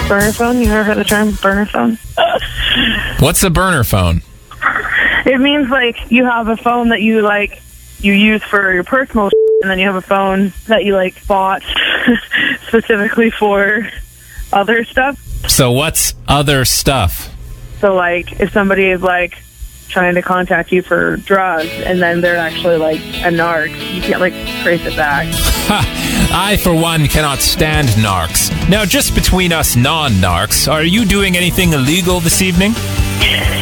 Burner phone? You ever heard the term burner phone? What's a burner phone? It means, like, you have a phone that you use for your personal and then you have a phone that you, bought specifically for other stuff. So what's other stuff? So, if somebody is, trying to contact you for drugs and then they're actually, a narc, you can't, trace it back. I, for one, cannot stand narcs. Now, just between us non-narcs, are you doing anything illegal this evening?